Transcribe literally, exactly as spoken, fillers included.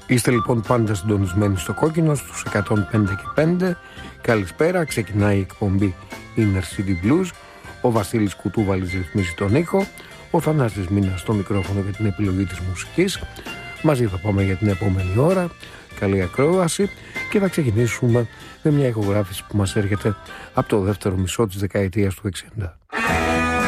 Είστε λοιπόν πάντα συντονισμένοι στο κόκκινο στους εκατόν πέντε και πέντε. Καλησπέρα, ξεκινάει η εκπομπή Inner City Blues. Ο Βασίλης Κουτούβαλης ρυθμίζει τον ήχο, ο Θανάσης Μίνας στο μικρόφωνο για την επιλογή της μουσικής. Μαζί θα πάμε για την επόμενη ώρα. Καλή ακρόαση και θα ξεκινήσουμε με μια ηχογράφηση που μας έρχεται από το δεύτερο μισό της δεκαετίας του εξήντα.